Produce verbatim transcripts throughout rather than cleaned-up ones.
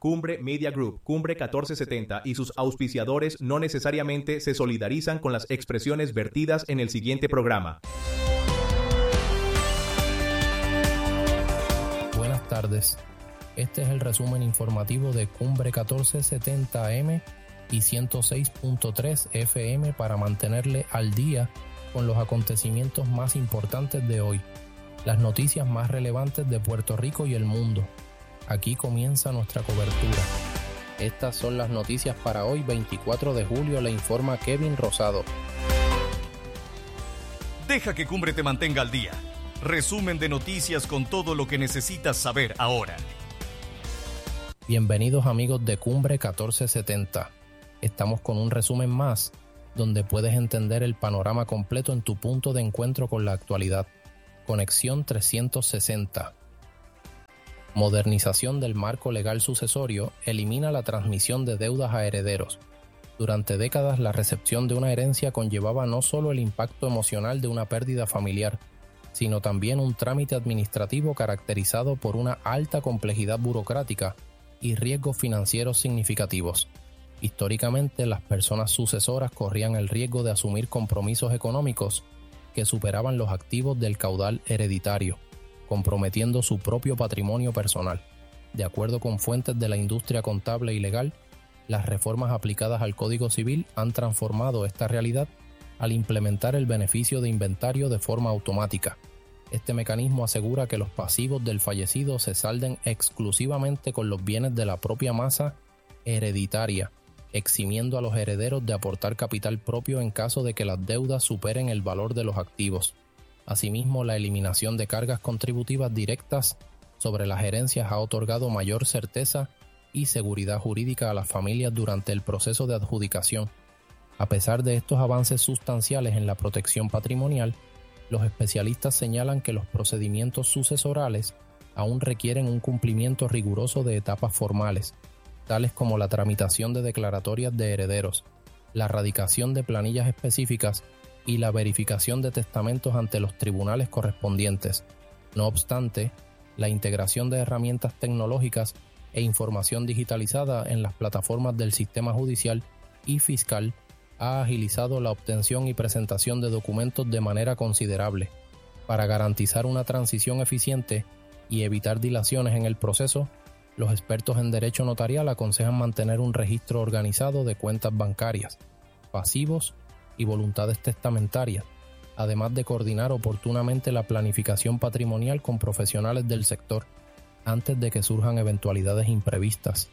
Cumbre Media Group, Cumbre catorce setenta y sus auspiciadores no necesariamente se solidarizan con las expresiones vertidas en el siguiente programa. Buenas tardes. Este es el resumen informativo de Cumbre catorce setenta A M y ciento seis punto tres F M para mantenerle al día con los acontecimientos más importantes de hoy, las noticias más relevantes de Puerto Rico y el mundo. Aquí comienza nuestra cobertura. Estas son las noticias para hoy, veinticuatro de julio, le informa Kevin Rosado. Deja que Cumbre te mantenga al día. Resumen de noticias con todo lo que necesitas saber ahora. Bienvenidos amigos de Cumbre catorce setenta. Estamos con un resumen más, donde puedes entender el panorama completo en tu punto de encuentro con la actualidad. Conexión trescientos sesenta. Modernización del marco legal sucesorio elimina la transmisión de deudas a herederos. Durante décadas, la recepción de una herencia conllevaba no solo el impacto emocional de una pérdida familiar, sino también un trámite administrativo caracterizado por una alta complejidad burocrática y riesgos financieros significativos. Históricamente, las personas sucesoras corrían el riesgo de asumir compromisos económicos que superaban los activos del caudal hereditario, comprometiendo su propio patrimonio personal. De acuerdo con fuentes de la industria contable y legal, las reformas aplicadas al Código Civil han transformado esta realidad al implementar el beneficio de inventario de forma automática. Este mecanismo asegura que los pasivos del fallecido se salden exclusivamente con los bienes de la propia masa hereditaria, eximiendo a los herederos de aportar capital propio en caso de que las deudas superen el valor de los activos. Asimismo, la eliminación de cargas contributivas directas sobre las herencias ha otorgado mayor certeza y seguridad jurídica a las familias durante el proceso de adjudicación. A pesar de estos avances sustanciales en la protección patrimonial, los especialistas señalan que los procedimientos sucesorales aún requieren un cumplimiento riguroso de etapas formales, tales como la tramitación de declaratorias de herederos, la radicación de planillas específicas y la verificación de testamentos ante los tribunales correspondientes. No obstante, la integración de herramientas tecnológicas e información digitalizada en las plataformas del sistema judicial y fiscal ha agilizado la obtención y presentación de documentos de manera considerable. Para garantizar una transición eficiente y evitar dilaciones en el proceso, los expertos en derecho notarial aconsejan mantener un registro organizado de cuentas bancarias, pasivos y voluntades testamentarias, además de coordinar oportunamente la planificación patrimonial con profesionales del sector antes de que surjan eventualidades imprevistas.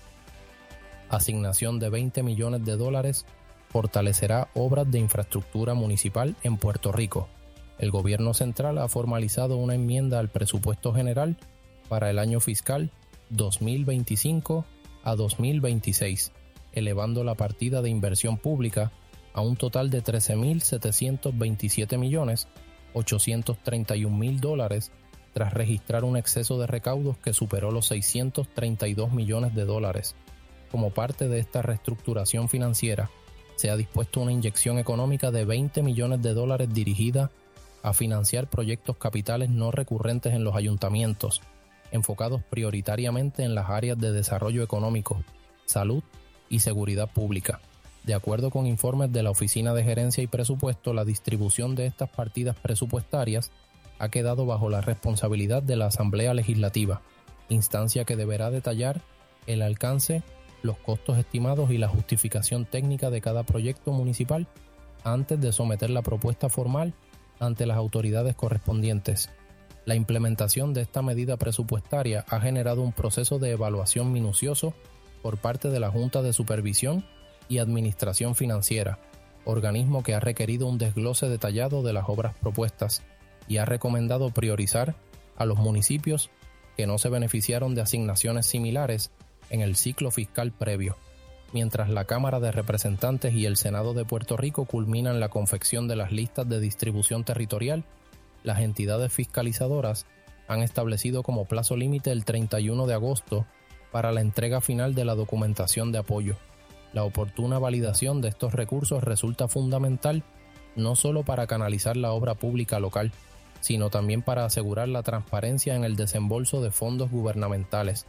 Asignación de veinte millones de dólares fortalecerá obras de infraestructura municipal en Puerto Rico. El gobierno central ha formalizado una enmienda al presupuesto general para el año fiscal dos mil veinticinco a dos mil veintiséis, elevando la partida de inversión pública a un total de trece mil setecientos veintisiete millones ochocientos treinta y un mil dólares, tras registrar un exceso de recaudos que superó los seiscientos treinta y dos millones de dólares. Como parte de esta reestructuración financiera, se ha dispuesto una inyección económica de veinte millones de dólares dirigida a financiar proyectos capitales no recurrentes en los ayuntamientos, enfocados prioritariamente en las áreas de desarrollo económico, salud y seguridad pública. De acuerdo con informes de la Oficina de Gerencia y Presupuesto, la distribución de estas partidas presupuestarias ha quedado bajo la responsabilidad de la Asamblea Legislativa, instancia que deberá detallar el alcance, los costos estimados y la justificación técnica de cada proyecto municipal antes de someter la propuesta formal ante las autoridades correspondientes. La implementación de esta medida presupuestaria ha generado un proceso de evaluación minucioso por parte de la Junta de Supervisión y Administración Financiera, organismo que ha requerido un desglose detallado de las obras propuestas y ha recomendado priorizar a los municipios que no se beneficiaron de asignaciones similares en el ciclo fiscal previo, mientras la Cámara de Representantes y el Senado de Puerto Rico culminan la confección de las listas de distribución territorial. Las entidades fiscalizadoras han establecido como plazo límite el treinta y uno de agosto para la entrega final de la documentación de apoyo. La oportuna validación de estos recursos resulta fundamental no solo para canalizar la obra pública local, sino también para asegurar la transparencia en el desembolso de fondos gubernamentales,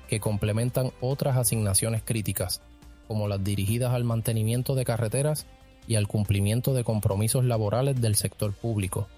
que complementan otras asignaciones críticas, como las dirigidas al mantenimiento de carreteras y al cumplimiento de compromisos laborales del sector público.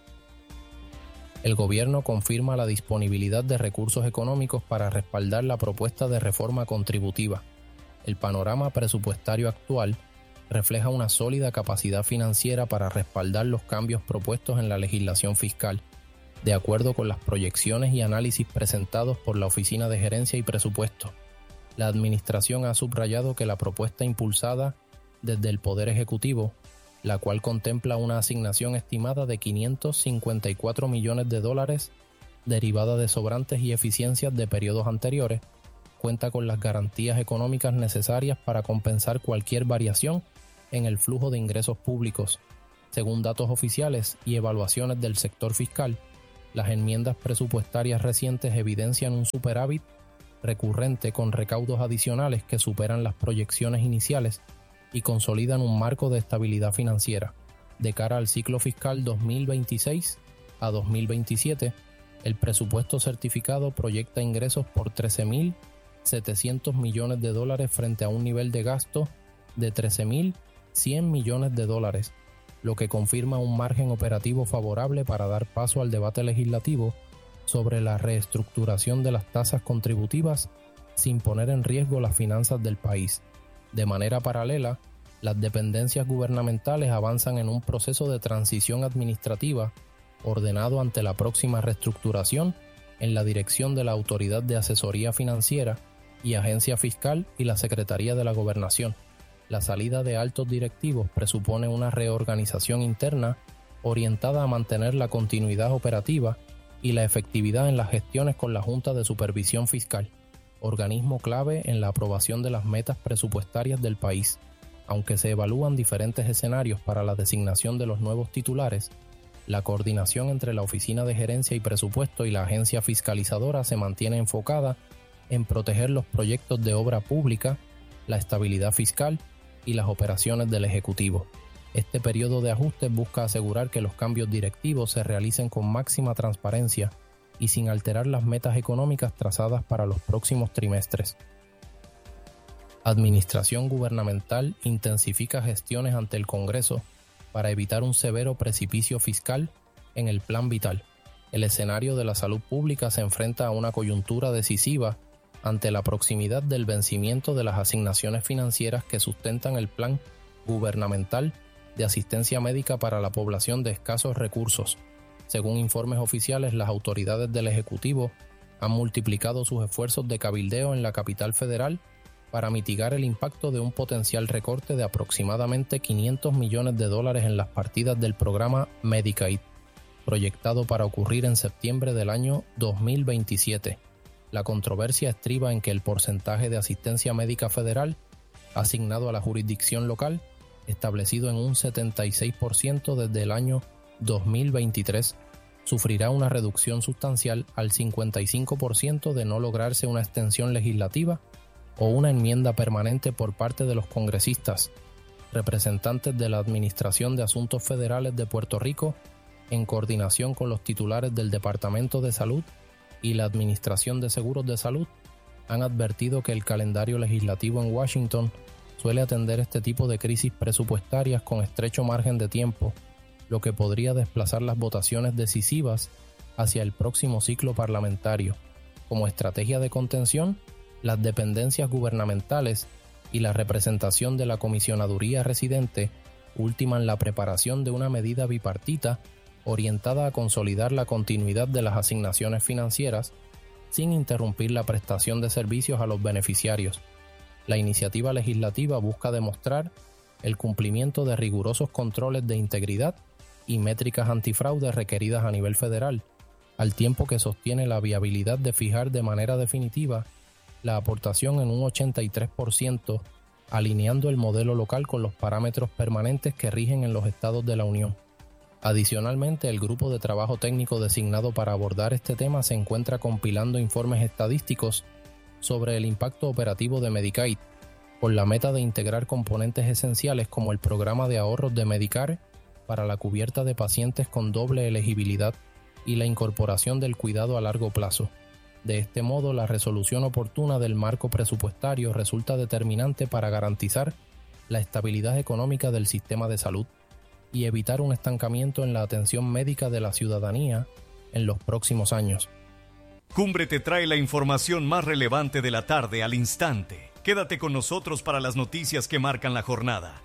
El gobierno confirma la disponibilidad de recursos económicos para respaldar la propuesta de reforma contributiva. El panorama presupuestario actual refleja una sólida capacidad financiera para respaldar los cambios propuestos en la legislación fiscal, de acuerdo con las proyecciones y análisis presentados por la Oficina de Gerencia y Presupuesto. La Administración ha subrayado que la propuesta impulsada desde el Poder Ejecutivo, la cual contempla una asignación estimada de quinientos cincuenta y cuatro millones de dólares derivada de sobrantes y eficiencias de periodos anteriores, cuenta con las garantías económicas necesarias para compensar cualquier variación en el flujo de ingresos públicos. Según datos oficiales y evaluaciones del sector fiscal, las enmiendas presupuestarias recientes evidencian un superávit recurrente con recaudos adicionales que superan las proyecciones iniciales y consolidan un marco de estabilidad financiera. De cara al ciclo fiscal dos mil veintiséis a dos mil veintisiete, el presupuesto certificado proyecta ingresos por trece mil setecientos millones de dólares frente a un nivel de gasto de trece mil cien millones de dólares, lo que confirma un margen operativo favorable para dar paso al debate legislativo sobre la reestructuración de las tasas contributivas sin poner en riesgo las finanzas del país. De manera paralela, las dependencias gubernamentales avanzan en un proceso de transición administrativa ordenado ante la próxima reestructuración en la dirección de la Autoridad de Asesoría Financiera y Agencia Fiscal y la Secretaría de la Gobernación. La salida de altos directivos presupone una reorganización interna orientada a mantener la continuidad operativa y la efectividad en las gestiones con la Junta de Supervisión Fiscal, organismo clave en la aprobación de las metas presupuestarias del país. Aunque se evalúan diferentes escenarios para la designación de los nuevos titulares, la coordinación entre la Oficina de Gerencia y Presupuesto y la agencia fiscalizadora se mantiene enfocada en proteger los proyectos de obra pública, la estabilidad fiscal y las operaciones del Ejecutivo. Este periodo de ajustes busca asegurar que los cambios directivos se realicen con máxima transparencia y sin alterar las metas económicas trazadas para los próximos trimestres. Administración gubernamental intensifica gestiones ante el Congreso para evitar un severo precipicio fiscal en el Plan Vital. El escenario de la salud pública se enfrenta a una coyuntura decisiva ante la proximidad del vencimiento de las asignaciones financieras que sustentan el Plan Gubernamental de Asistencia Médica para la población de escasos recursos. Según informes oficiales, las autoridades del Ejecutivo han multiplicado sus esfuerzos de cabildeo en la capital federal para mitigar el impacto de un potencial recorte de aproximadamente quinientos millones de dólares en las partidas del programa Medicaid, proyectado para ocurrir en septiembre del año dos mil veintisiete. La controversia estriba en que el porcentaje de asistencia médica federal asignado a la jurisdicción local, establecido en un setenta y seis por ciento desde el año dos mil veintitrés, sufrirá una reducción sustancial al cincuenta y cinco por ciento de no lograrse una extensión legislativa o una enmienda permanente por parte de los congresistas, representantes de la Administración de Asuntos Federales de Puerto Rico, en coordinación con los titulares del Departamento de Salud y la Administración de Seguros de Salud, han advertido que el calendario legislativo en Washington suele atender este tipo de crisis presupuestarias con estrecho margen de tiempo, lo que podría desplazar las votaciones decisivas hacia el próximo ciclo parlamentario. Como estrategia de contención, las dependencias gubernamentales y la representación de la comisionaduría residente ultiman la preparación de una medida bipartita orientada a consolidar la continuidad de las asignaciones financieras sin interrumpir la prestación de servicios a los beneficiarios. La iniciativa legislativa busca demostrar el cumplimiento de rigurosos controles de integridad y métricas antifraude requeridas a nivel federal, al tiempo que sostiene la viabilidad de fijar de manera definitiva la aportación en un ochenta y tres por ciento, alineando el modelo local con los parámetros permanentes que rigen en los estados de la Unión. Adicionalmente, el grupo de trabajo técnico designado para abordar este tema se encuentra compilando informes estadísticos sobre el impacto operativo de Medicaid, con la meta de integrar componentes esenciales como el programa de ahorros de Medicare para la cubierta de pacientes con doble elegibilidad y la incorporación del cuidado a largo plazo. De este modo, la resolución oportuna del marco presupuestario resulta determinante para garantizar la estabilidad económica del sistema de salud y evitar un estancamiento en la atención médica de la ciudadanía en los próximos años. Cumbre te trae la información más relevante de la tarde al instante. Quédate con nosotros para las noticias que marcan la jornada.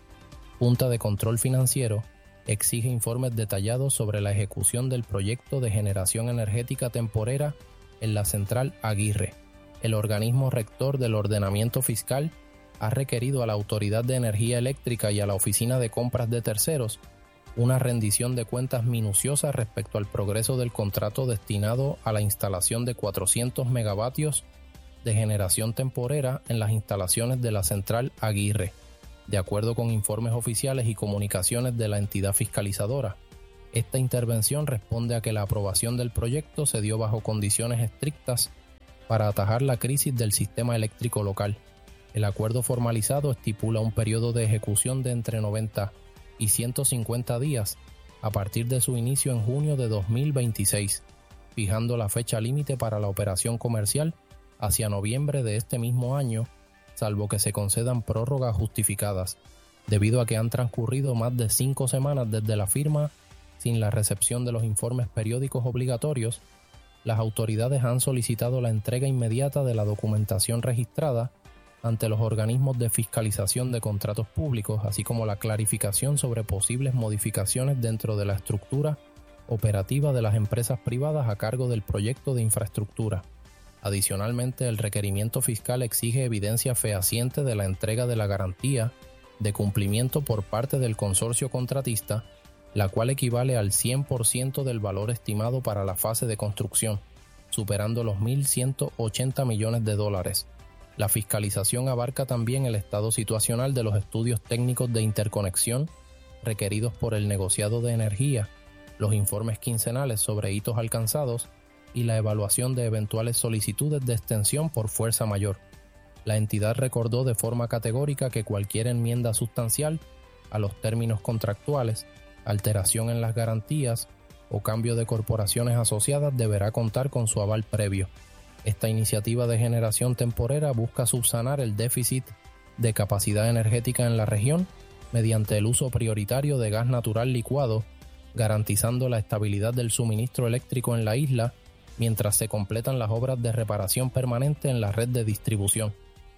Junta de Control Financiero exige informes detallados sobre la ejecución del proyecto de generación energética temporera en la central Aguirre. El organismo rector del ordenamiento fiscal ha requerido a la Autoridad de Energía Eléctrica y a la Oficina de Compras de Terceros una rendición de cuentas minuciosa respecto al progreso del contrato destinado a la instalación de cuatrocientos megavatios de generación temporera en las instalaciones de la central Aguirre, de acuerdo con informes oficiales y comunicaciones de la entidad fiscalizadora. Esta intervención responde a que la aprobación del proyecto se dio bajo condiciones estrictas para atajar la crisis del sistema eléctrico local. El acuerdo formalizado estipula un periodo de ejecución de entre noventa y ciento cincuenta días a partir de su inicio en junio de dos mil veintiséis, fijando la fecha límite para la operación comercial hacia noviembre de este mismo año, salvo que se concedan prórrogas justificadas, debido a que han transcurrido más de cinco semanas desde la firma sin la recepción de los informes periódicos obligatorios. Las autoridades han solicitado la entrega inmediata de la documentación registrada ante los organismos de fiscalización de contratos públicos, así como la clarificación sobre posibles modificaciones dentro de la estructura operativa de las empresas privadas a cargo del proyecto de infraestructura. Adicionalmente, el requerimiento fiscal exige evidencia fehaciente de la entrega de la garantía de cumplimiento por parte del consorcio contratista, la cual equivale al cien por ciento del valor estimado para la fase de construcción, superando los mil ciento ochenta millones de dólares. La fiscalización abarca también el estado situacional de los estudios técnicos de interconexión requeridos por el negociado de energía, los informes quincenales sobre hitos alcanzados y la evaluación de eventuales solicitudes de extensión por fuerza mayor. La entidad recordó de forma categórica que cualquier enmienda sustancial a los términos contractuales, alteración en las garantías o cambio de corporaciones asociadas deberá contar con su aval previo. Esta iniciativa de generación temporera busca subsanar el déficit de capacidad energética en la región mediante el uso prioritario de gas natural licuado, garantizando la estabilidad del suministro eléctrico en la isla mientras se completan las obras de reparación permanente en la red de distribución.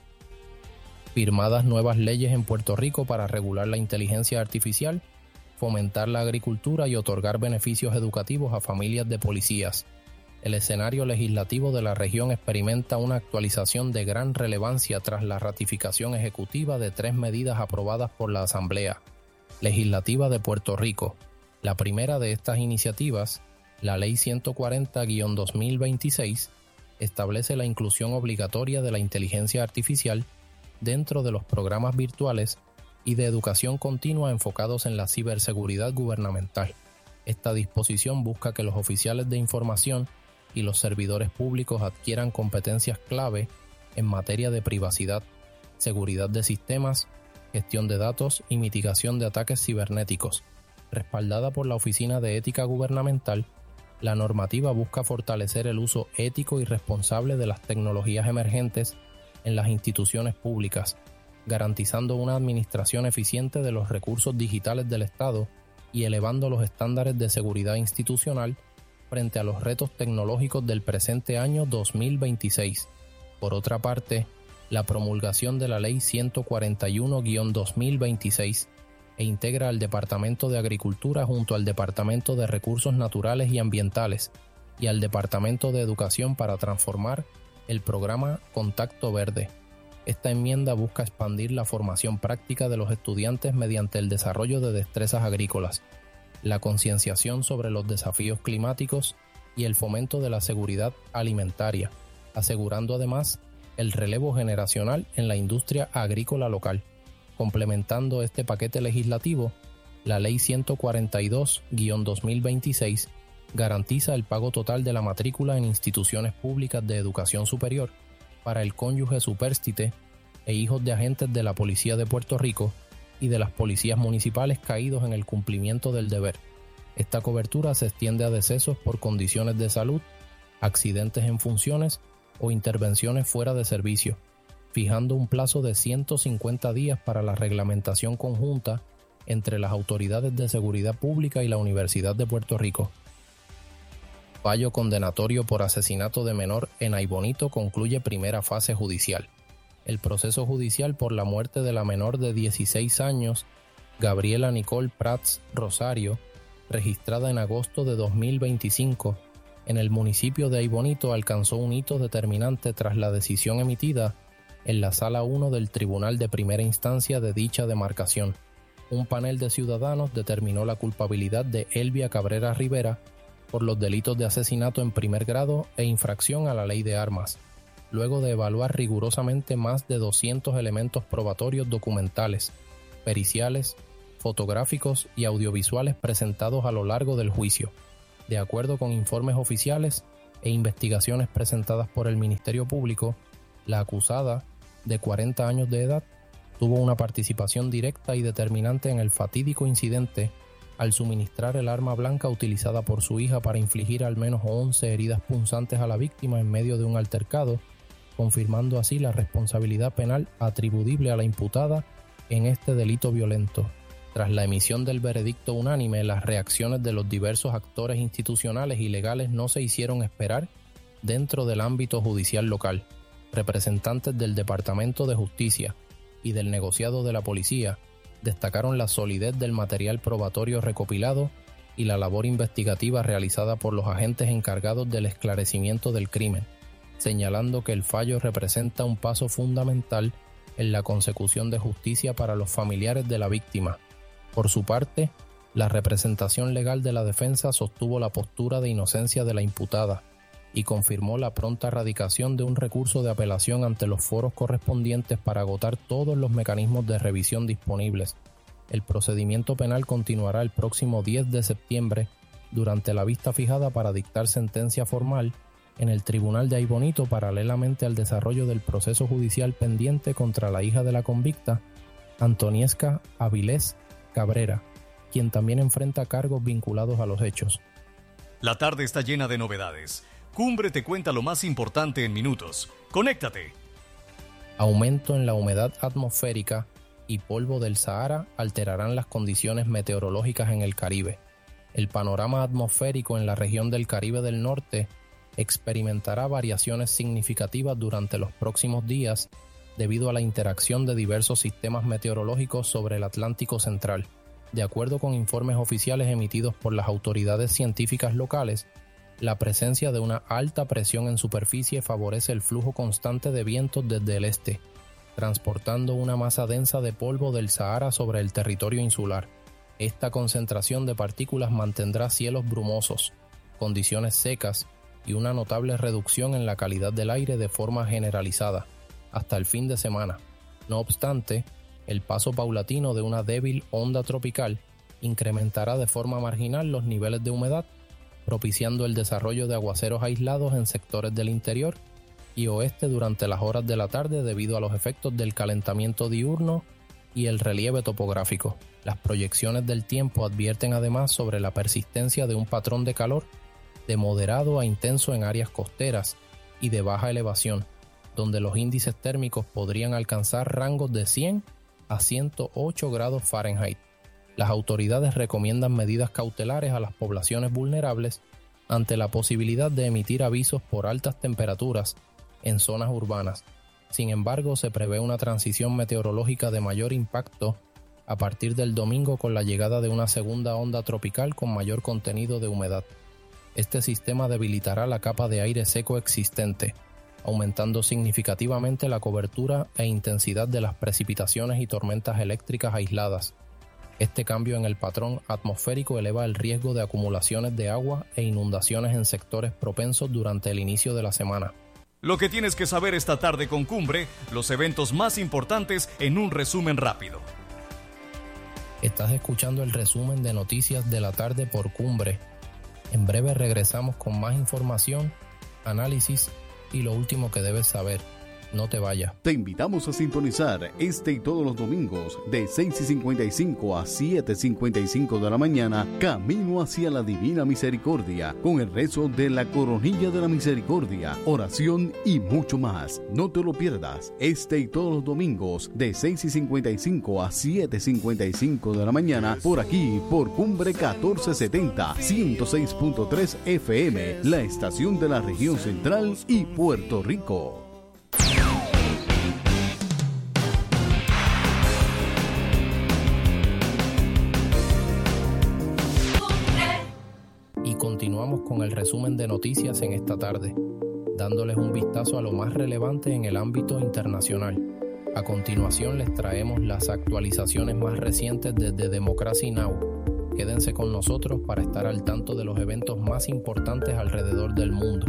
Firmadas nuevas leyes en Puerto Rico para regular la inteligencia artificial, fomentar la agricultura y otorgar beneficios educativos a familias de policías. El escenario legislativo de la región experimenta una actualización de gran relevancia tras la ratificación ejecutiva de tres medidas aprobadas por la Asamblea Legislativa de Puerto Rico. La primera de estas iniciativas, la Ley ciento cuarenta guión dos mil veintiséis, establece la inclusión obligatoria de la inteligencia artificial dentro de los programas virtuales y de educación continua enfocados en la ciberseguridad gubernamental. Esta disposición busca que los oficiales de información y los servidores públicos adquieran competencias clave en materia de privacidad, seguridad de sistemas, gestión de datos y mitigación de ataques cibernéticos. Respaldada por la Oficina de Ética Gubernamental, la normativa busca fortalecer el uso ético y responsable de las tecnologías emergentes en las instituciones públicas, garantizando una administración eficiente de los recursos digitales del Estado y elevando los estándares de seguridad institucional frente a los retos tecnológicos del presente año dos mil veintiséis. Por otra parte, la promulgación de la Ley ciento cuarenta y uno guión dos mil veintiséis e integra al Departamento de Agricultura junto al Departamento de Recursos Naturales y Ambientales y al Departamento de Educación para transformar el programa Contacto Verde. Esta enmienda busca expandir la formación práctica de los estudiantes mediante el desarrollo de destrezas agrícolas, la concienciación sobre los desafíos climáticos y el fomento de la seguridad alimentaria, asegurando además el relevo generacional en la industria agrícola local. Complementando este paquete legislativo, la Ley ciento cuarenta y dos guión dos mil veintiséis garantiza el pago total de la matrícula en instituciones públicas de educación superior para el cónyuge supérstite e hijos de agentes de la Policía de Puerto Rico y de las policías municipales caídos en el cumplimiento del deber. Esta cobertura se extiende a decesos por condiciones de salud, accidentes en funciones o intervenciones fuera de servicio, fijando un plazo de ciento cincuenta días para la reglamentación conjunta entre las autoridades de seguridad pública y la Universidad de Puerto Rico. Fallo condenatorio por asesinato de menor en Aibonito concluye primera fase judicial. El proceso judicial por la muerte de la menor de dieciséis años, Gabriela Nicole Prats Rosario, registrada en agosto de dos mil veinticinco, en el municipio de Aibonito alcanzó un hito determinante tras la decisión emitida en la Sala uno del Tribunal de Primera Instancia de dicha demarcación. Un panel de ciudadanos determinó la culpabilidad de Elvia Cabrera Rivera por los delitos de asesinato en primer grado e infracción a la ley de armas, luego de evaluar rigurosamente más de doscientos elementos probatorios documentales, periciales, fotográficos y audiovisuales presentados a lo largo del juicio. De acuerdo con informes oficiales e investigaciones presentadas por el Ministerio Público, la acusada, de cuarenta años de edad, tuvo una participación directa y determinante en el fatídico incidente al suministrar el arma blanca utilizada por su hija para infligir al menos once heridas punzantes a la víctima en medio de un altercado, confirmando así la responsabilidad penal atribuible a la imputada en este delito violento. Tras la emisión del veredicto unánime, las reacciones de los diversos actores institucionales y legales no se hicieron esperar dentro del ámbito judicial local. Representantes del Departamento de Justicia y del negociado de la policía destacaron la solidez del material probatorio recopilado y la labor investigativa realizada por los agentes encargados del esclarecimiento del crimen, señalando que el fallo representa un paso fundamental en la consecución de justicia para los familiares de la víctima. Por su parte, la representación legal de la defensa sostuvo la postura de inocencia de la imputada y confirmó la pronta radicación de un recurso de apelación ante los foros correspondientes para agotar todos los mecanismos de revisión disponibles. El procedimiento penal continuará el próximo diez de septiembre durante la vista fijada para dictar sentencia formal en el Tribunal de Aibonito, paralelamente al desarrollo del proceso judicial pendiente contra la hija de la convicta, Antoniesca Avilés Cabrera, quien también enfrenta cargos vinculados a los hechos. La tarde está llena de novedades. Cumbre te cuenta lo más importante en minutos. ¡Conéctate! Aumento en la humedad atmosférica y polvo del Sahara alterarán las condiciones meteorológicas en el Caribe. El panorama atmosférico en la región del Caribe del Norte experimentará variaciones significativas durante los próximos días debido a la interacción de diversos sistemas meteorológicos sobre el Atlántico Central. De acuerdo con informes oficiales emitidos por las autoridades científicas locales, la presencia de una alta presión en superficie favorece el flujo constante de vientos desde el este, transportando una masa densa de polvo del Sahara sobre el territorio insular. Esta concentración de partículas mantendrá cielos brumosos, condiciones secas y una notable reducción en la calidad del aire de forma generalizada hasta el fin de semana. No obstante, el paso paulatino de una débil onda tropical incrementará de forma marginal los niveles de humedad, propiciando el desarrollo de aguaceros aislados en sectores del interior y oeste durante las horas de la tarde debido a los efectos del calentamiento diurno y el relieve topográfico. Las proyecciones del tiempo advierten además sobre la persistencia de un patrón de calor de moderado a intenso en áreas costeras y de baja elevación, donde los índices térmicos podrían alcanzar rangos de cien a ciento ocho grados Fahrenheit. Las autoridades recomiendan medidas cautelares a las poblaciones vulnerables ante la posibilidad de emitir avisos por altas temperaturas en zonas urbanas. Sin embargo, se prevé una transición meteorológica de mayor impacto a partir del domingo con la llegada de una segunda onda tropical con mayor contenido de humedad. Este sistema debilitará la capa de aire seco existente, aumentando significativamente la cobertura e intensidad de las precipitaciones y tormentas eléctricas aisladas. Este cambio en el patrón atmosférico eleva el riesgo de acumulaciones de agua e inundaciones en sectores propensos durante el inicio de la semana. Lo que tienes que saber esta tarde con Cumbre, los eventos más importantes en un resumen rápido. Estás escuchando el resumen de noticias de la tarde por Cumbre. En breve regresamos con más información, análisis y lo último que debes saber. No te vayas. Te invitamos a sintonizar este y todos los domingos de seis y cincuenta y cinco a siete y cincuenta y cinco de la mañana, Camino hacia la Divina Misericordia, con el rezo de la Coronilla de la Misericordia, oración y mucho más. No te lo pierdas, este y todos los domingos de seis y cincuenta y cinco a siete y cincuenta y cinco de la mañana, por aquí, por Cumbre catorce setenta, ciento seis punto tres F M, la estación de la región central y Puerto Rico. Y continuamos con el resumen de noticias en esta tarde, dándoles un vistazo a lo más relevante en el ámbito internacional. A continuación les traemos las actualizaciones más recientes desde Democracy Now! Quédense con nosotros para estar al tanto de los eventos más importantes alrededor del mundo.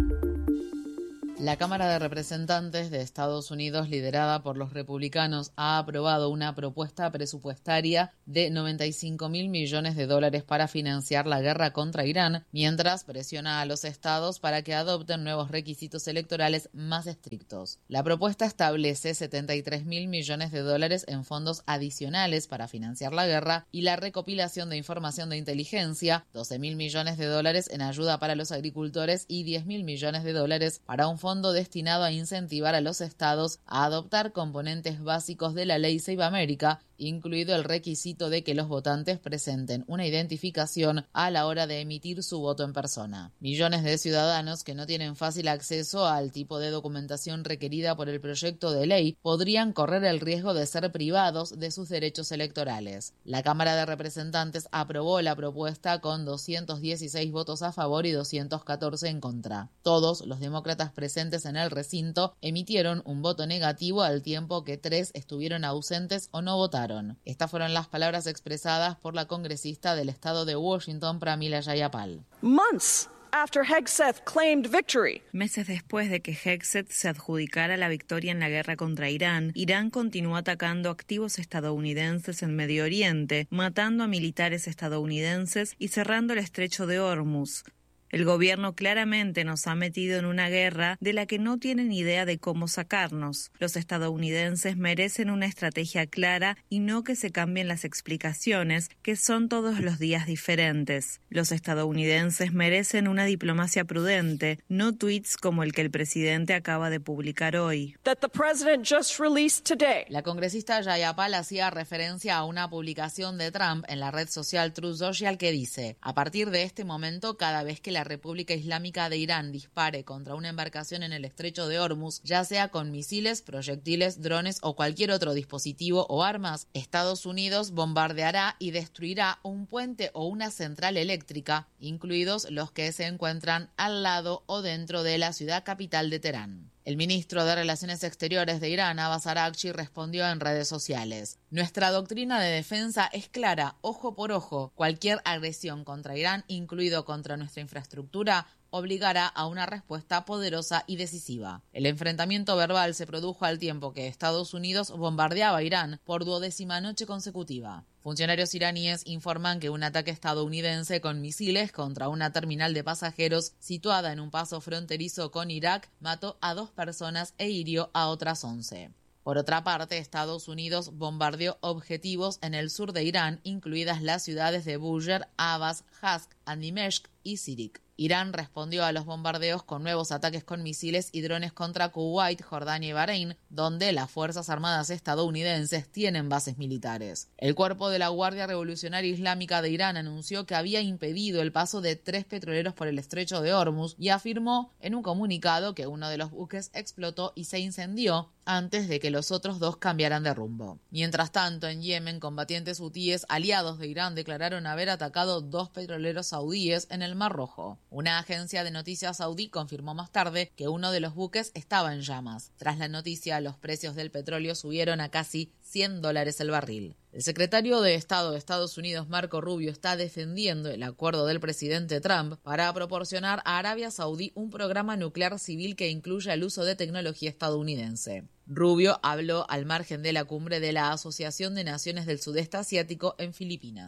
La Cámara de Representantes de Estados Unidos, liderada por los republicanos, ha aprobado una propuesta presupuestaria de noventa y cinco mil millones de dólares para financiar la guerra contra Irán, mientras presiona a los estados para que adopten nuevos requisitos electorales más estrictos. La propuesta establece setenta y tres mil millones de dólares en fondos adicionales para financiar la guerra y la recopilación de información de inteligencia, doce mil millones de dólares en ayuda para los agricultores y diez mil millones de dólares para un fondo fondo destinado a incentivar a los estados a adoptar componentes básicos de la ley Save America, incluido el requisito de que los votantes presenten una identificación a la hora de emitir su voto en persona. Millones de ciudadanos que no tienen fácil acceso al tipo de documentación requerida por el proyecto de ley podrían correr el riesgo de ser privados de sus derechos electorales. La Cámara de Representantes aprobó la propuesta con doscientos dieciséis votos a favor y doscientos catorce en contra. Todos los demócratas presentes en el recinto emitieron un voto negativo al tiempo que tres estuvieron ausentes o no votaron. Estas fueron las palabras expresadas por la congresista del estado de Washington, Pramila Jayapal. Months after Hegseth claimed victory. Meses después de que Hegseth se adjudicara la victoria en la guerra contra Irán, Irán continuó atacando activos estadounidenses en Medio Oriente, matando a militares estadounidenses y cerrando el estrecho de Hormuz. El gobierno claramente nos ha metido en una guerra de la que no tienen idea de cómo sacarnos. Los estadounidenses merecen una estrategia clara y no que se cambien las explicaciones, que son todos los días diferentes. Los estadounidenses merecen una diplomacia prudente, no tweets como el que el presidente acaba de publicar hoy. That the president just released today. La congresista Jayapal hacía referencia a una publicación de Trump en la red social Truth Social que dice: a partir de este momento, cada vez que la La República Islámica de Irán dispare contra una embarcación en el estrecho de Hormuz, ya sea con misiles, proyectiles, drones o cualquier otro dispositivo o armas, Estados Unidos bombardeará y destruirá un puente o una central eléctrica, incluidos los que se encuentran al lado o dentro de la ciudad capital de Teherán. El ministro de Relaciones Exteriores de Irán, Abbas Araghchi, respondió en redes sociales: nuestra doctrina de defensa es clara, ojo por ojo. Cualquier agresión contra Irán, incluido contra nuestra infraestructura, obligará a una respuesta poderosa y decisiva. El enfrentamiento verbal se produjo al tiempo que Estados Unidos bombardeaba a Irán por duodécima noche consecutiva. Funcionarios iraníes informan que un ataque estadounidense con misiles contra una terminal de pasajeros situada en un paso fronterizo con Irak mató a dos personas e hirió a otras once. Por otra parte, Estados Unidos bombardeó objetivos en el sur de Irán, incluidas las ciudades de Bushehr, Abbas, Hask, Andimeshk y Sirik. Irán respondió a los bombardeos con nuevos ataques con misiles y drones contra Kuwait, Jordania y Bahrein, donde las Fuerzas Armadas estadounidenses tienen bases militares. El cuerpo de la Guardia Revolucionaria Islámica de Irán anunció que había impedido el paso de tres petroleros por el estrecho de Hormuz y afirmó en un comunicado que uno de los buques explotó y se incendió antes de que los otros dos cambiaran de rumbo. Mientras tanto, en Yemen, combatientes hutíes aliados de Irán declararon haber atacado dos petroleros saudíes en el Mar Rojo. Una agencia de noticias saudí confirmó más tarde que uno de los buques estaba en llamas. Tras la noticia, los precios del petróleo subieron a casi cien dólares el barril. El secretario de Estado de Estados Unidos, Marco Rubio, está defendiendo el acuerdo del presidente Trump para proporcionar a Arabia Saudí un programa nuclear civil que incluya el uso de tecnología estadounidense. Rubio habló al margen de la cumbre de la Asociación de Naciones del Sudeste Asiático en Filipinas.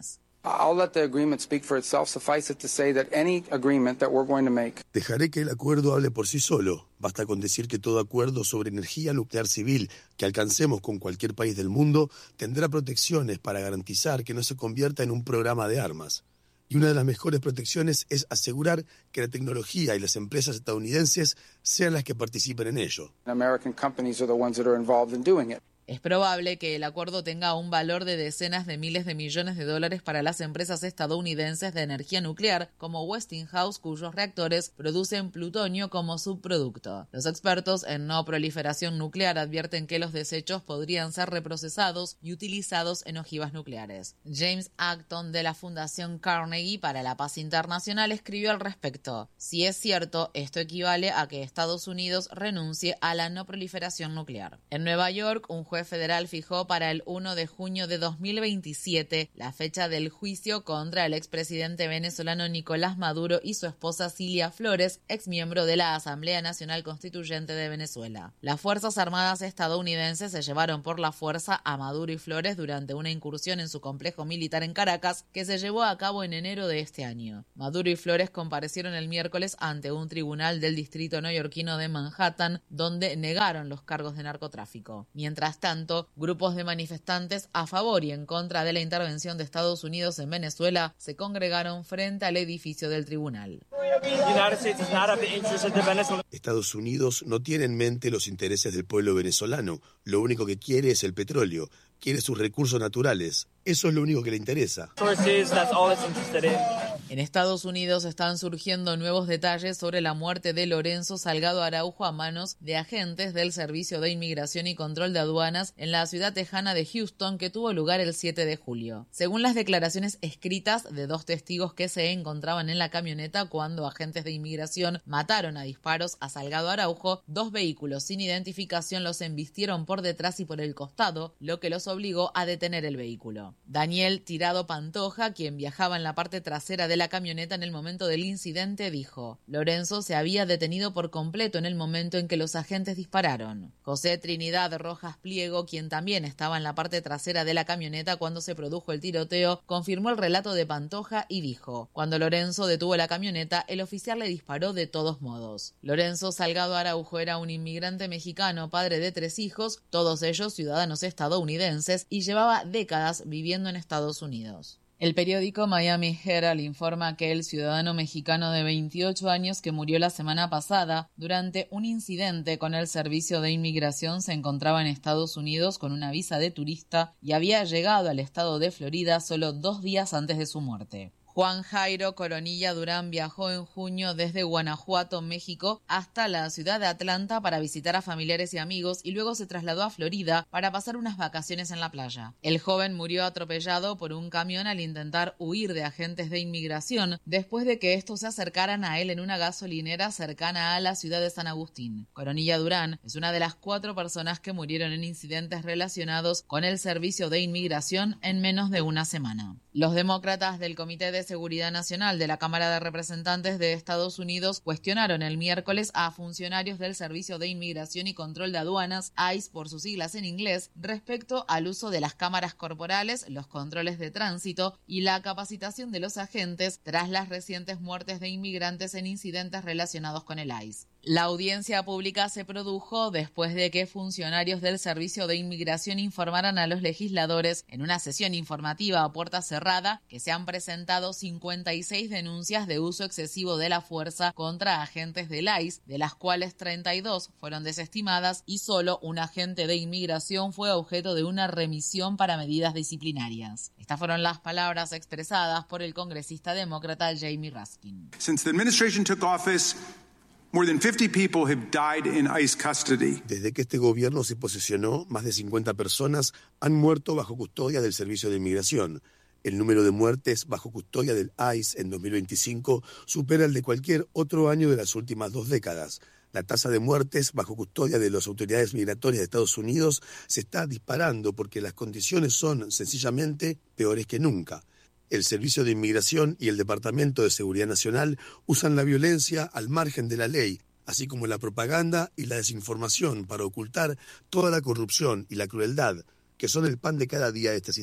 Dejaré que el acuerdo hable por sí solo. Basta con decir que todo acuerdo sobre energía nuclear civil que alcancemos con cualquier país del mundo tendrá protecciones para garantizar que no se convierta en un programa de armas. Y una de las mejores protecciones es asegurar que la tecnología y las empresas estadounidenses sean las que participen en ello. Es probable que el acuerdo tenga un valor de decenas de miles de millones de dólares para las empresas estadounidenses de energía nuclear, como Westinghouse, cuyos reactores producen plutonio como subproducto. Los expertos en no proliferación nuclear advierten que los desechos podrían ser reprocesados y utilizados en ojivas nucleares. James Acton, de la Fundación Carnegie para la Paz Internacional, escribió al respecto: si es cierto, esto equivale a que Estados Unidos renuncie a la no proliferación nuclear. En Nueva York, un juez federal fijó para el primero de junio de dos mil veintisiete la fecha del juicio contra el expresidente venezolano Nicolás Maduro y su esposa Cilia Flores, exmiembro de la Asamblea Nacional Constituyente de Venezuela. Las Fuerzas Armadas estadounidenses se llevaron por la fuerza a Maduro y Flores durante una incursión en su complejo militar en Caracas que se llevó a cabo en enero de este año. Maduro y Flores comparecieron el miércoles ante un tribunal del distrito neoyorquino de Manhattan, donde negaron los cargos de narcotráfico. Mientras tanto, grupos de manifestantes a favor y en contra de la intervención de Estados Unidos en Venezuela se congregaron frente al edificio del tribunal. Estados Unidos no tiene en mente los intereses del pueblo venezolano. Lo único que quiere es el petróleo. Quiere sus recursos naturales. Eso es lo único que le interesa. En Estados Unidos están surgiendo nuevos detalles sobre la muerte de Lorenzo Salgado Araujo a manos de agentes del Servicio de Inmigración y Control de Aduanas en la ciudad tejana de Houston, que tuvo lugar el siete de julio. Según las declaraciones escritas de dos testigos que se encontraban en la camioneta cuando agentes de inmigración mataron a disparos a Salgado Araujo, dos vehículos sin identificación los embistieron por detrás y por el costado, lo que los obligó a detener el vehículo. Daniel Tirado Pantoja, quien viajaba en la parte trasera de la camioneta en el momento del incidente, dijo: Lorenzo se había detenido por completo en el momento en que los agentes dispararon. José Trinidad Rojas Pliego, quien también estaba en la parte trasera de la camioneta cuando se produjo el tiroteo, confirmó el relato de Pantoja y dijo: cuando Lorenzo detuvo la camioneta, el oficial le disparó de todos modos. Lorenzo Salgado Araujo era un inmigrante mexicano, padre de tres hijos, todos ellos ciudadanos estadounidenses, y llevaba décadas viviendo en Estados Unidos. El periódico Miami Herald informa que el ciudadano mexicano de veintiocho años que murió la semana pasada durante un incidente con el Servicio de Inmigración se encontraba en Estados Unidos con una visa de turista y había llegado al estado de Florida solo dos días antes de su muerte. Juan Jairo Coronilla Durán viajó en junio desde Guanajuato, México, hasta la ciudad de Atlanta para visitar a familiares y amigos y luego se trasladó a Florida para pasar unas vacaciones en la playa. El joven murió atropellado por un camión al intentar huir de agentes de inmigración después de que estos se acercaran a él en una gasolinera cercana a la ciudad de San Agustín. Coronilla Durán es una de las cuatro personas que murieron en incidentes relacionados con el Servicio de Inmigración en menos de una semana. Los demócratas del Comité de Seguridad Nacional de la Cámara de Representantes de Estados Unidos cuestionaron el miércoles a funcionarios del Servicio de Inmigración y Control de Aduanas, I C E por sus siglas en inglés, respecto al uso de las cámaras corporales, los controles de tránsito y la capacitación de los agentes tras las recientes muertes de inmigrantes en incidentes relacionados con el I C E. La audiencia pública se produjo después de que funcionarios del Servicio de Inmigración informaran a los legisladores en una sesión informativa a puerta cerrada que se han presentado cincuenta y seis denuncias de uso excesivo de la fuerza contra agentes del I C E, de las cuales treinta y dos fueron desestimadas y solo un agente de inmigración fue objeto de una remisión para medidas disciplinarias. Estas fueron las palabras expresadas por el congresista demócrata Jamie Raskin. Since the administration took office, more than fifty people have died in I C E custody. Desde que este gobierno se posesionó, más de cincuenta personas han muerto bajo custodia del Servicio de Inmigración. El número de muertes bajo custodia del I C E en dos mil veinticinco supera el de cualquier otro año de las últimas dos décadas. La tasa de muertes bajo custodia de las autoridades migratorias de Estados Unidos se está disparando porque las condiciones son sencillamente peores que nunca. El Servicio de Inmigración y el Departamento de Seguridad Nacional usan la violencia al margen de la ley, así como la propaganda y la desinformación para ocultar toda la corrupción y la crueldad que son el pan de cada día de este sistema.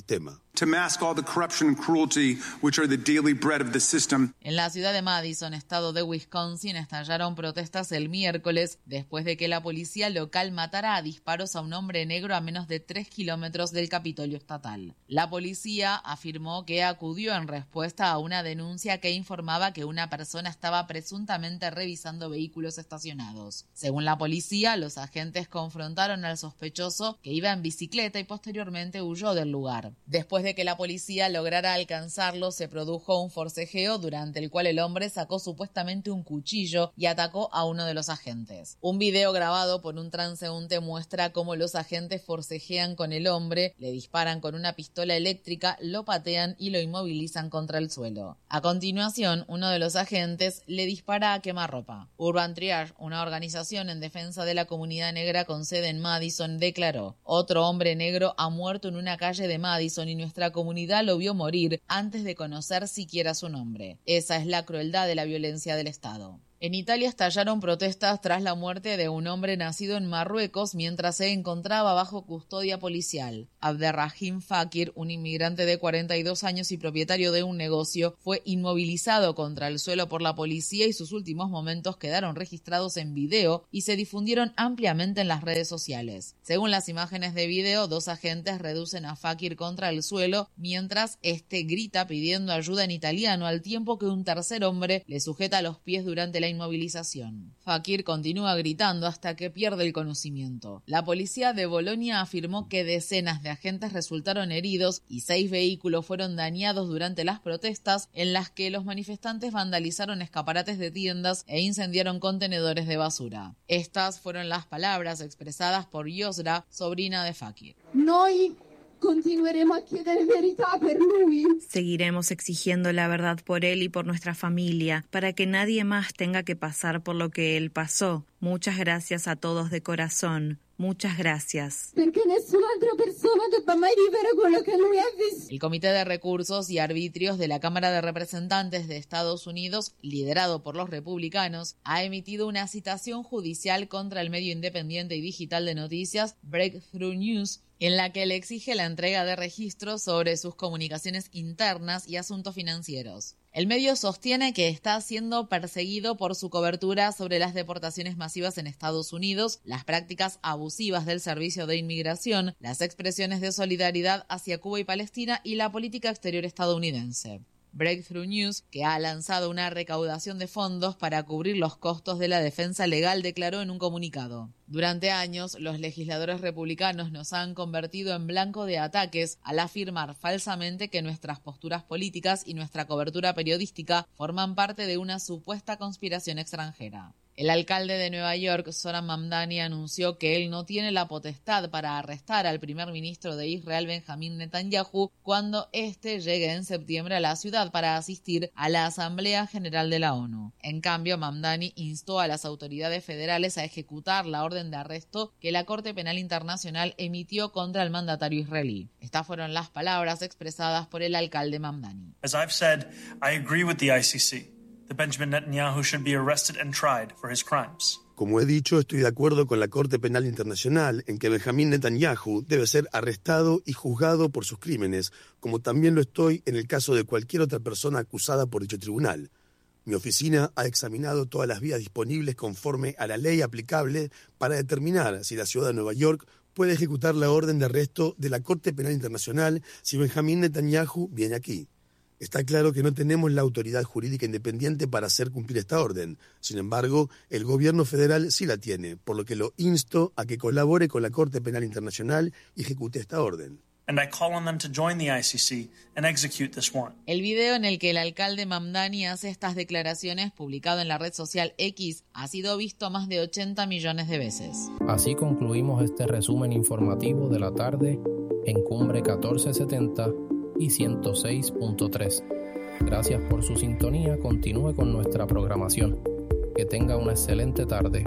to mask all the corruption and cruelty which are the daily bread of the system. En la ciudad de Madison, estado de Wisconsin, estallaron protestas el miércoles después de que la policía local matara a disparos a un hombre negro a menos de tres kilómetros del Capitolio estatal. La policía afirmó que acudió en respuesta a una denuncia que informaba que una persona estaba presuntamente revisando vehículos estacionados. Según la policía, los agentes confrontaron al sospechoso, que iba en bicicleta, y posteriormente huyó del lugar. Después de que la policía lograra alcanzarlo, se produjo un forcejeo durante el cual el hombre sacó supuestamente un cuchillo y atacó a uno de los agentes. Un video grabado por un transeúnte muestra cómo los agentes forcejean con el hombre, le disparan con una pistola eléctrica, lo patean y lo inmovilizan contra el suelo. A continuación, uno de los agentes le dispara a quemarropa. Urban Triage, una organización en defensa de la comunidad negra con sede en Madison, declaró: otro hombre negro ha muerto en una calle de Madison y nuestra Nuestra comunidad lo vio morir antes de conocer siquiera su nombre. Esa es la crueldad de la violencia del Estado. En Italia estallaron protestas tras la muerte de un hombre nacido en Marruecos mientras se encontraba bajo custodia policial. Abderrahim Fakir, un inmigrante de cuarenta y dos años y propietario de un negocio, fue inmovilizado contra el suelo por la policía y sus últimos momentos quedaron registrados en video y se difundieron ampliamente en las redes sociales. Según las imágenes de video, dos agentes reducen a Fakir contra el suelo mientras este grita pidiendo ayuda en italiano, al tiempo que un tercer hombre le sujeta los pies durante la inmovilización. Fakir continúa gritando hasta que pierde el conocimiento. La policía de Bolonia afirmó que decenas de agentes resultaron heridos y seis vehículos fueron dañados durante las protestas, en las que los manifestantes vandalizaron escaparates de tiendas e incendiaron contenedores de basura. Estas fueron las palabras expresadas por Yosra, sobrina de Fakir. Noi continueremo a chiedere verità per lui. Seguiremos exigiendo la verdad por él y por nuestra familia, para que nadie más tenga que pasar por lo que él pasó. Muchas gracias a todos de corazón. Muchas gracias. Perché nessuna altra persona debba mai vivere quello che lui ha visto. El Comité de Recursos y Arbitrios de la Cámara de Representantes de Estados Unidos, liderado por los republicanos, ha emitido una citación judicial contra el medio independiente y digital de noticias Breakthrough News, en la que le exige la entrega de registros sobre sus comunicaciones internas y asuntos financieros. El medio sostiene que está siendo perseguido por su cobertura sobre las deportaciones masivas en Estados Unidos, las prácticas abusivas del Servicio de Inmigración, las expresiones de solidaridad hacia Cuba y Palestina y la política exterior estadounidense. Breakthrough News, que ha lanzado una recaudación de fondos para cubrir los costos de la defensa legal, declaró en un comunicado: durante años, los legisladores republicanos nos han convertido en blanco de ataques al afirmar falsamente que nuestras posturas políticas y nuestra cobertura periodística forman parte de una supuesta conspiración extranjera. El alcalde de Nueva York, Zohran Mamdani, anunció que él no tiene la potestad para arrestar al primer ministro de Israel, Benjamín Netanyahu, cuando éste llegue en septiembre a la ciudad para asistir a la Asamblea General de la ONU. En cambio, Mamdani instó a las autoridades federales a ejecutar la orden de arresto que la Corte Penal Internacional emitió contra el mandatario israelí. Estas fueron las palabras expresadas por el alcalde Mamdani. As I've said, I agree with the I C C. That Benjamin Netanyahu should be arrested and tried for his crimes. Como he dicho, estoy de acuerdo con la Corte Penal Internacional en que Benjamín Netanyahu debe ser arrestado y juzgado por sus crímenes, como también lo estoy en el caso de cualquier otra persona acusada por dicho tribunal. Mi oficina ha examinado todas las vías disponibles conforme a la ley aplicable para determinar si la ciudad de Nueva York puede ejecutar la orden de arresto de la Corte Penal Internacional si Benjamín Netanyahu viene aquí. Está claro que no tenemos la autoridad jurídica independiente para hacer cumplir esta orden. Sin embargo, el gobierno federal sí la tiene, por lo que lo insto a que colabore con la Corte Penal Internacional y ejecute esta orden. And I call on them to join the I C C and execute this warrant. El video en el que el alcalde Mamdani hace estas declaraciones, publicado en la red social X, ha sido visto más de ochenta millones de veces. Así concluimos este resumen informativo de la tarde en Cumbre catorce setenta y ciento seis punto tres. Gracias por su sintonía. Continúe con nuestra programación. Que tenga una excelente tarde.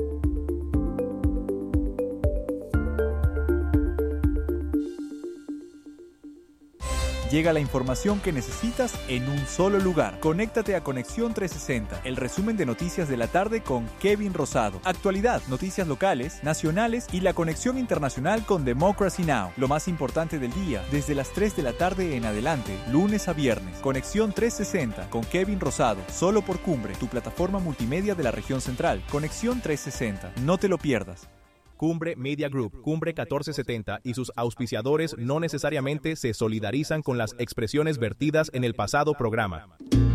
llega la información que necesitas en un solo lugar. Conéctate a Conexión trescientos sesenta, el resumen de noticias de la tarde con Kevin Rosado. Actualidad, noticias locales, nacionales y la conexión internacional con Democracy Now! Lo más importante del día, desde las tres de la tarde en adelante, lunes a viernes. Conexión trescientos sesenta con Kevin Rosado, solo por Cumbre, tu plataforma multimedia de la región central. Conexión trescientos sesenta, no te lo pierdas. Cumbre Media Group, Cumbre catorce setenta y sus auspiciadores no necesariamente se solidarizan con las expresiones vertidas en el pasado programa.